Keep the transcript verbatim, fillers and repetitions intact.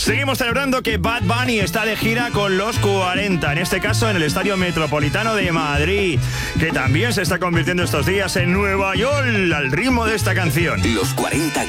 Seguimos celebrando que Bad Bunny está de gira con los cuarenta, en este caso en el Estadio Metropolitano de Madrid, que también se está convirtiendo estos días en Nueva York al ritmo de esta canción. Los cuarenta